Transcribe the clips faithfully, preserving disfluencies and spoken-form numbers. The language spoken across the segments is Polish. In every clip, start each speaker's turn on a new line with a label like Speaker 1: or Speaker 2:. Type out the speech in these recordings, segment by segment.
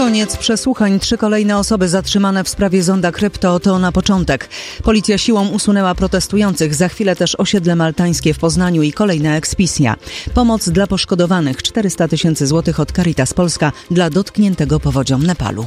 Speaker 1: Koniec przesłuchań. Trzy kolejne osoby zatrzymane w sprawie zonda krypto to na początek. Policja siłą usunęła protestujących. Za chwilę też osiedle maltańskie w Poznaniu i kolejna eksmisja. Pomoc dla poszkodowanych. czterysta tysięcy złotych od Caritas Polska dla dotkniętego powodzią Nepalu.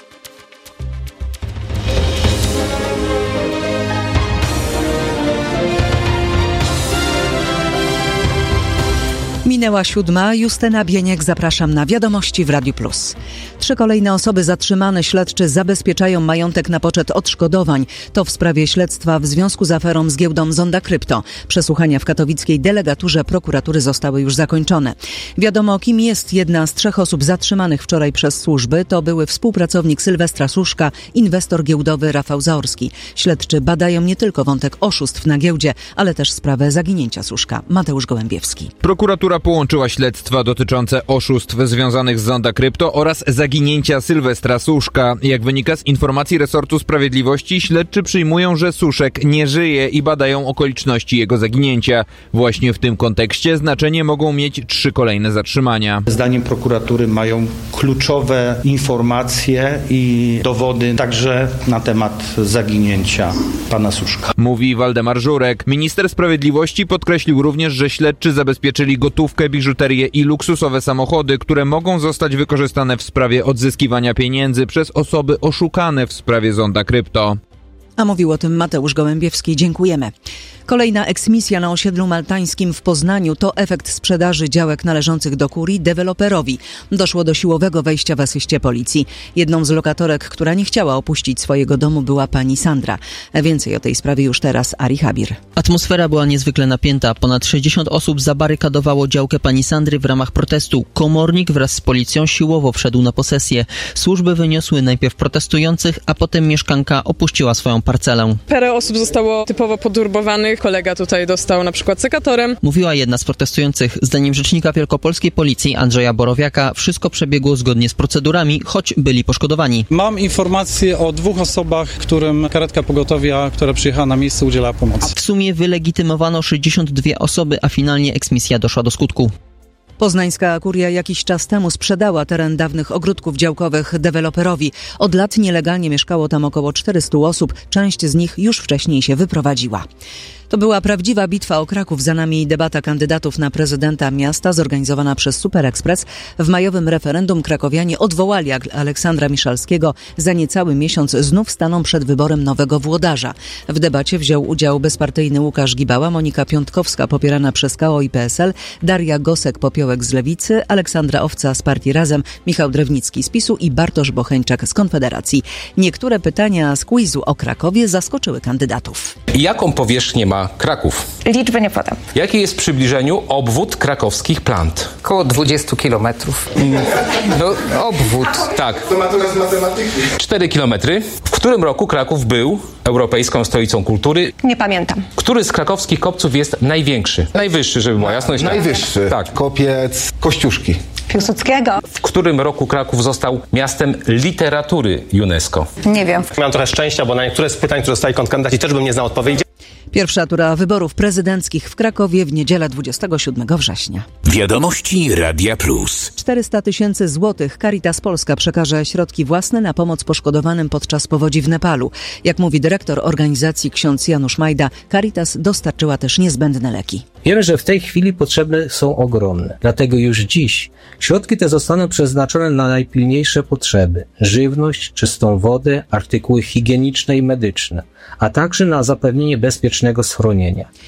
Speaker 1: Minęła siódma. Justyna Bieniek, zapraszam na Wiadomości w Radiu Plus. Trzy kolejne osoby zatrzymane. Śledczy zabezpieczają majątek na poczet odszkodowań. To w sprawie śledztwa w związku z aferą z giełdą Zonda Krypto. Przesłuchania w katowickiej delegaturze prokuratury zostały już zakończone. Wiadomo, kim jest jedna z trzech osób zatrzymanych wczoraj przez służby. To były współpracownik Sylwestra Suszka, inwestor giełdowy Rafał Zaorski. Śledczy badają nie tylko wątek oszustw na giełdzie, ale też sprawę zaginięcia Suszka. Mateusz Gołębiewski.
Speaker 2: Prokuratura połączyła śledztwa dotyczące oszustw związanych z Zonda Krypto oraz zaginięcia Sylwestra Suszka. Jak wynika z informacji resortu sprawiedliwości, śledczy przyjmują, że Suszek nie żyje i badają okoliczności jego zaginięcia. Właśnie w tym kontekście znaczenie mogą mieć trzy kolejne zatrzymania.
Speaker 3: Zdaniem prokuratury mają kluczowe informacje i dowody także na temat zaginięcia pana Suszka.
Speaker 2: Mówi Waldemar Żurek. Minister sprawiedliwości podkreślił również, że śledczy zabezpieczyli gotówkę, biżuterię i luksusowe samochody, które mogą zostać wykorzystane w sprawie odzyskiwania pieniędzy przez osoby oszukane w sprawie Zonda Krypto.
Speaker 1: A mówił o tym Mateusz Gołębiewski. Dziękujemy. Kolejna eksmisja na osiedlu maltańskim w Poznaniu to efekt sprzedaży działek należących do kurii deweloperowi. Doszło do siłowego wejścia w asyście policji. Jedną z lokatorek, która nie chciała opuścić swojego domu, była pani Sandra. Więcej o tej sprawie już teraz Ari Habir.
Speaker 4: Atmosfera była niezwykle napięta. Ponad sześćdziesiąt osób zabarykadowało działkę pani Sandry w ramach protestu. Komornik wraz z policją siłowo wszedł na posesję. Służby wyniosły najpierw protestujących, a potem mieszkanka opuściła swoją parcelę.
Speaker 5: Parę osób zostało typowo podurbowanych. Kolega tutaj dostał na przykład sekatorem.
Speaker 4: Mówiła jedna z protestujących. Zdaniem rzecznika wielkopolskiej policji Andrzeja Borowiaka wszystko przebiegło zgodnie z procedurami, choć byli poszkodowani.
Speaker 6: Mam informację o dwóch osobach, którym karetka pogotowia, która przyjechała na miejsce, udzielała pomocy.
Speaker 4: W sumie wylegitymowano sześćdziesiąt dwie osoby, a finalnie eksmisja doszła do skutku.
Speaker 1: Poznańska kuria jakiś czas temu sprzedała teren dawnych ogródków działkowych deweloperowi. Od lat nielegalnie mieszkało tam około czterysta osób. Część z nich już wcześniej się wyprowadziła. To była prawdziwa bitwa o Kraków. Za nami debata kandydatów na prezydenta miasta zorganizowana przez Super Express. W majowym referendum krakowianie odwołali Aleksandra Miszalskiego. Za niecały miesiąc znów staną przed wyborem nowego włodarza. W debacie wziął udział bezpartyjny Łukasz Gibała, Monika Piątkowska popierana przez K O i P S L, Daria Gosek-Popiołek z Lewicy, Aleksandra Owca z Partii Razem, Michał Drewnicki z PiSu i Bartosz Bocheńczak z Konfederacji. Niektóre pytania z quizu o Krakowie zaskoczyły kandydatów.
Speaker 7: Jaką powierzchnię ma Kraków?
Speaker 8: Liczby nie podam.
Speaker 7: Jaki jest w przybliżeniu obwód krakowskich plant?
Speaker 9: Około dwadzieścia kilometrów. No, obwód.
Speaker 7: Tak. To matura z matematyki. cztery kilometry. W którym roku Kraków był europejską stolicą kultury?
Speaker 8: Nie pamiętam.
Speaker 7: Który z krakowskich kopców jest największy? Najwyższy, żeby była jasność.
Speaker 10: Najwyższy.
Speaker 7: Tak.
Speaker 10: Kopiec Kościuszki.
Speaker 8: Piłsudskiego.
Speaker 7: W którym roku Kraków został miastem literatury UNESCO?
Speaker 8: Nie wiem.
Speaker 11: Miałem trochę szczęścia, bo na niektóre z pytań, które dostali kandydaci, też bym nie znał odpowiedzi.
Speaker 1: Pierwsza tura wyborów prezydenckich w Krakowie w niedzielę dwudziestego siódmego września.
Speaker 12: Wiadomości Radia Plus.
Speaker 1: czterysta tysięcy złotych Caritas Polska przekaże środki własne na pomoc poszkodowanym podczas powodzi w Nepalu. Jak mówi dyrektor organizacji ksiądz Janusz Majda, Caritas dostarczyła też niezbędne leki.
Speaker 13: Wiemy, że w tej chwili potrzeby są ogromne. Dlatego już dziś środki te zostaną przeznaczone na najpilniejsze potrzeby. Żywność, czystą wodę, artykuły higieniczne i medyczne, a także na zapewnienie bezpiecznego schronienia.